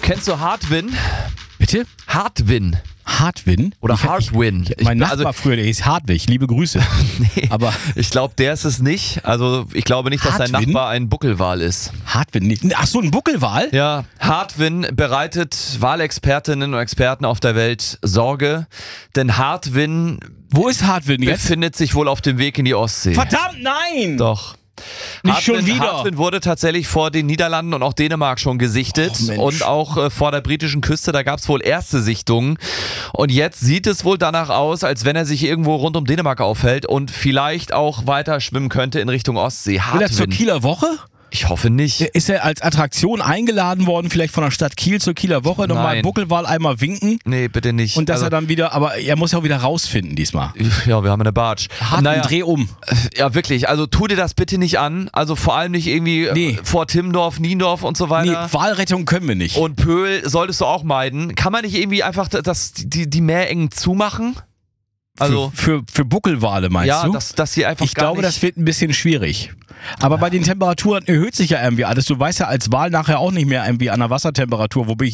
Kennst du Hardwin? Bitte? Hardwin. Hardwin? Oder Hardwin. Mein Nachbar früher, der hieß Hartwig. Liebe Grüße. Nee, Aber ich glaube, der ist es nicht. Also ich glaube nicht, dass dein Hardwin? Nachbar ein Buckelwal ist. Hardwin nicht. Ach so, ein Buckelwal? Ja, Hardwin bereitet Walexpertinnen und Experten auf der Welt Sorge, denn Hardwin Wo ist Hardwin jetzt? befindet sich wohl auf dem Weg in die Ostsee. Verdammt, nein! Doch. Nicht schon wieder. Hardwin wurde tatsächlich vor den Niederlanden und auch Dänemark schon gesichtet Mensch. und auch vor der britischen Küste, da gab es wohl erste Sichtungen und jetzt sieht es wohl danach aus, als wenn er sich irgendwo rund um Dänemark aufhält und vielleicht auch weiter schwimmen könnte in Richtung Ostsee. Will er zur Hardwin. Kieler Woche? Ich hoffe nicht. Ist er als Attraktion eingeladen worden, vielleicht von der Stadt Kiel zur Kieler Woche? Nochmal Nein. Buckelwal einmal winken? Nee, bitte nicht. Und dass Also, er dann wieder, aber er muss ja auch wieder rausfinden diesmal. ja, wir haben eine Barge. Hardwin, dreh um. Ja, wirklich. Also tu dir das bitte nicht an. Also vor allem nicht irgendwie Nee. vor Timmendorf, Niendorf und so Nee, weiter. Walrettung können wir nicht. Und Pöhl solltest du auch meiden. Kann man nicht irgendwie einfach die Meerengen zumachen? Also für Buckelwale meinst ja, du? dass hier einfach Ich glaube, gar das nicht... wird ein bisschen schwierig. Aber bei den Temperaturen erhöht sich ja irgendwie alles. Du weißt ja als Wal nachher auch nicht mehr irgendwie an der Wassertemperatur, wo bin ich